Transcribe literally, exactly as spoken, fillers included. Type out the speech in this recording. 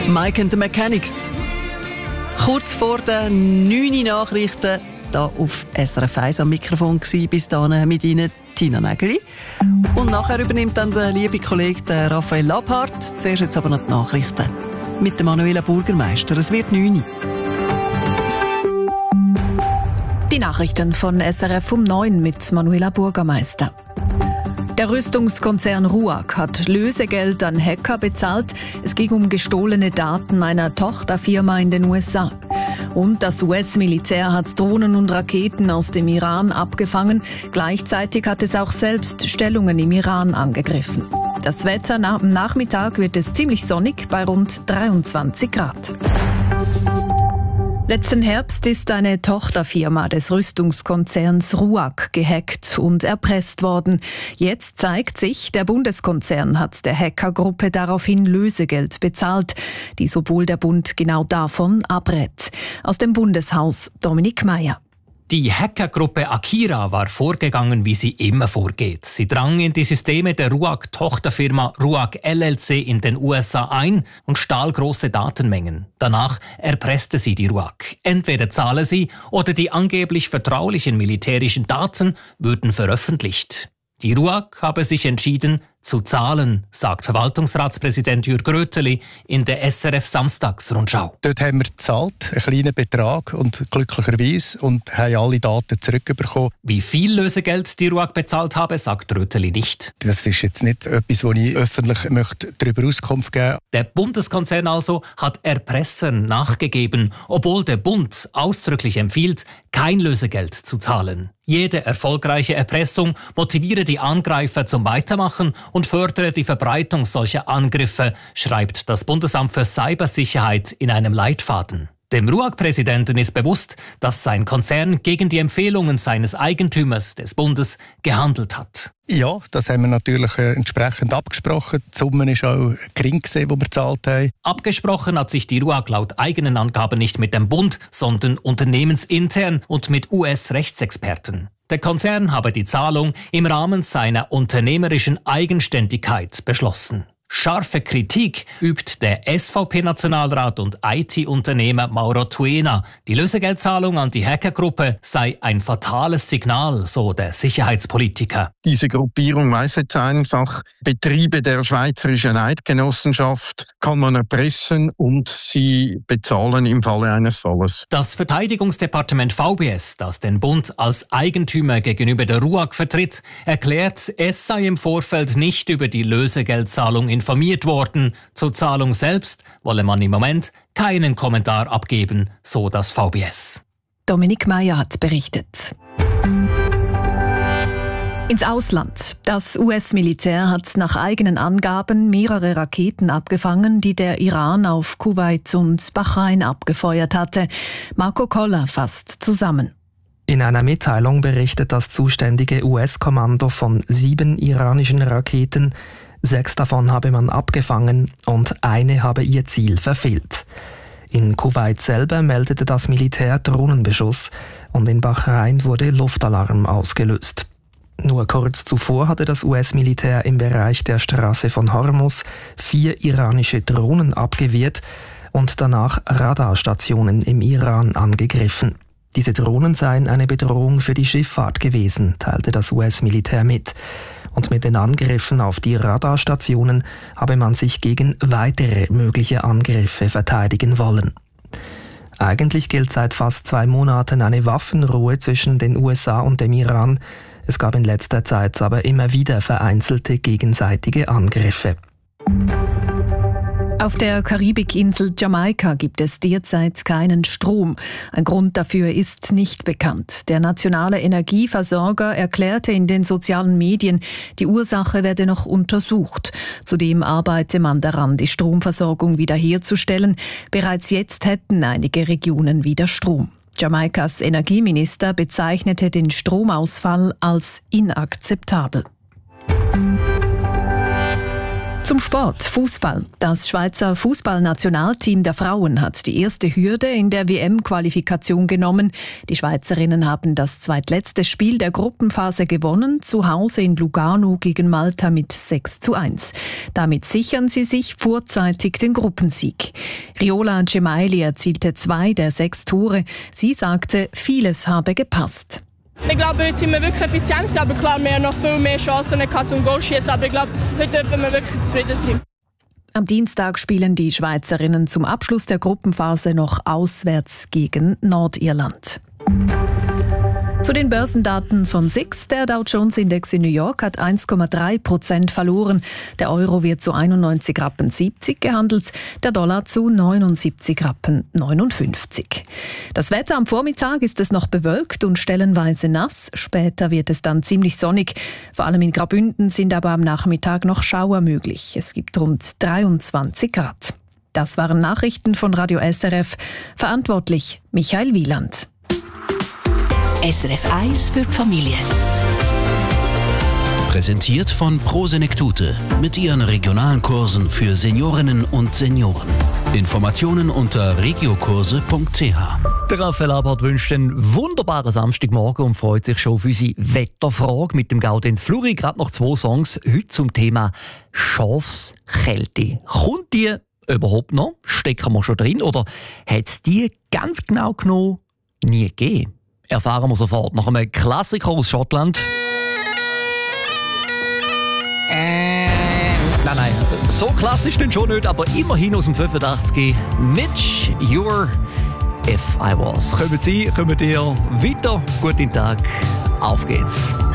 Mike and the Mechanics. Kurz vor den neun Nachrichten hier auf S R F eins am Mikrofon gsi, bis dahin mit Ihnen Tina Nägeli. Und nachher übernimmt dann der liebe Kollege der Raphael Labhardt. Zuerst jetzt aber noch die Nachrichten mit der Manuela Burgermeister. Es wird neun. Die Nachrichten von S R F um neun mit Manuela Burgermeister. Der Rüstungskonzern RUAG hat Lösegeld an Hacker bezahlt. Es ging um gestohlene Daten einer Tochterfirma in den U S A. Und das U S-Militär hat Drohnen und Raketen aus dem Iran abgefangen. Gleichzeitig hat es auch selbst Stellungen im Iran angegriffen. Das Wetter am Nachmittag wird es ziemlich sonnig bei rund dreiundzwanzig Grad. Letzten Herbst ist eine Tochterfirma des Rüstungskonzerns RUAG gehackt und erpresst worden. Jetzt zeigt sich, der Bundeskonzern hat der Hackergruppe daraufhin Lösegeld bezahlt, die sowohl der Bund genau davon abrät. Aus dem Bundeshaus Dominik Meier. Die Hackergruppe Akira war vorgegangen, wie sie immer vorgeht. Sie drang in die Systeme der RUAG-Tochterfirma RUAG L L C in den U S A ein und stahl große Datenmengen. Danach erpresste sie die RUAG. Entweder zahle sie oder die angeblich vertraulichen militärischen Daten würden veröffentlicht. Die RUAG habe sich entschieden, zu zahlen, sagt Verwaltungsratspräsident Jürg Röteli in der S R F-Samstagsrundschau. Dort haben wir gezahlt, einen kleinen Betrag und glücklicherweise und haben alle Daten zurückbekommen. Wie viel Lösegeld die RUAG bezahlt habe, sagt Röteli nicht. Das ist jetzt nicht etwas, wo ich öffentlich möchte darüber Auskunft geben möchte. Der Bundeskonzern also hat Erpressern nachgegeben, obwohl der Bund ausdrücklich empfiehlt, kein Lösegeld zu zahlen. Jede erfolgreiche Erpressung motiviere die Angreifer zum Weitermachen und fördere die Verbreitung solcher Angriffe, schreibt das Bundesamt für Cybersicherheit in einem Leitfaden. Dem RUAG-Präsidenten ist bewusst, dass sein Konzern gegen die Empfehlungen seines Eigentümers, des Bundes, gehandelt hat. Ja, das haben wir natürlich äh, entsprechend abgesprochen. Die Summe war auch gering, die wir gezahlt haben. Abgesprochen hat sich die RUAG laut eigenen Angaben nicht mit dem Bund, sondern unternehmensintern und mit U S-Rechtsexperten. Der Konzern habe die Zahlung im Rahmen seiner unternehmerischen Eigenständigkeit beschlossen. Scharfe Kritik übt der S V P-Nationalrat und I T-Unternehmer Mauro Tuena. Die Lösegeldzahlung an die Hackergruppe sei ein fatales Signal, so der Sicherheitspolitiker. Diese Gruppierung weiß jetzt einfach, Betriebe der Schweizerischen Eidgenossenschaft kann man erpressen und sie bezahlen im Falle eines Falles. Das Verteidigungsdepartement V B S, das den Bund als Eigentümer gegenüber der RUAG vertritt, erklärt, es sei im Vorfeld nicht über die Lösegeldzahlung informiert worden. Zur Zahlung selbst wolle man im Moment keinen Kommentar abgeben, so das V B S. Dominik Meier hat berichtet. Ins Ausland. Das U S-Militär hat nach eigenen Angaben mehrere Raketen abgefangen, die der Iran auf Kuwait und Bahrain abgefeuert hatte. Marco Koller fasst zusammen. In einer Mitteilung berichtet das zuständige U S-Kommando von sieben iranischen Raketen. Sechs davon habe man abgefangen und eine habe ihr Ziel verfehlt. In Kuwait selber meldete das Militär Drohnenbeschuss und in Bahrain wurde Luftalarm ausgelöst. Nur kurz zuvor hatte das U S-Militär im Bereich der Straße von Hormuz vier iranische Drohnen abgewehrt und danach Radarstationen im Iran angegriffen. Diese Drohnen seien eine Bedrohung für die Schifffahrt gewesen, teilte das U S-Militär mit. Und mit den Angriffen auf die Radarstationen habe man sich gegen weitere mögliche Angriffe verteidigen wollen. Eigentlich gilt seit fast zwei Monaten eine Waffenruhe zwischen den U S A und dem Iran. Es gab in letzter Zeit aber immer wieder vereinzelte gegenseitige Angriffe. Auf der Karibikinsel Jamaika gibt es derzeit keinen Strom. Ein Grund dafür ist nicht bekannt. Der nationale Energieversorger erklärte in den sozialen Medien, die Ursache werde noch untersucht. Zudem arbeite man daran, die Stromversorgung wiederherzustellen. Bereits jetzt hätten einige Regionen wieder Strom. Jamaikas Energieminister bezeichnete den Stromausfall als inakzeptabel. Zum Sport, Fußball. Das Schweizer Fußballnationalteam der Frauen hat die erste Hürde in der W M-Qualifikation genommen. Die Schweizerinnen haben das zweitletzte Spiel der Gruppenphase gewonnen, zu Hause in Lugano gegen Malta mit sechs zu eins. Damit sichern sie sich vorzeitig den Gruppensieg. Riola Gemaili erzielte zwei der sechs Tore. Sie sagte, vieles habe gepasst. Ich glaube, heute sind wir wirklich effizient, aber klar, wir haben noch viel mehr Chancen gehabt zum Goalschießen, aber ich glaube, heute dürfen wir wirklich zufrieden sein. Am Dienstag spielen die Schweizerinnen zum Abschluss der Gruppenphase noch auswärts gegen Nordirland. Zu den Börsendaten von S I X. Der Dow Jones Index in New York hat eins Komma drei Prozent verloren. Der Euro wird zu einundneunzig Rappen siebzig gehandelt, der Dollar zu neunundsiebzig Rappen neunundfünfzig. Das Wetter am Vormittag ist es noch bewölkt und stellenweise nass. Später wird es dann ziemlich sonnig. Vor allem in Graubünden sind aber am Nachmittag noch Schauer möglich. Es gibt rund dreiundzwanzig Grad. Das waren Nachrichten von Radio S R F. Verantwortlich Michael Wieland. S R F eins für die Familie. Präsentiert von Pro Senectute mit ihren regionalen Kursen für Seniorinnen und Senioren. Informationen unter regiokurse punkt c h. Der Raphael Abart wünscht einen wunderbaren Samstagmorgen und freut sich schon auf unsere Wetterfrage mit dem Gaudenz Fluri. Gerade noch zwei Songs heute zum Thema Schafskälte. Kommt die überhaupt noch? Stecken wir schon drin? Oder hat es die ganz genau genommen nie gegeben? Erfahren wir sofort nach einem Klassiker aus Schottland. Äh, nein, nein, so klassisch denn schon nicht, aber immerhin aus dem fünfundachtzig. Mitch, You're If I Was. Kommen Sie, kommen ihr weiter. Guten Tag, auf geht's.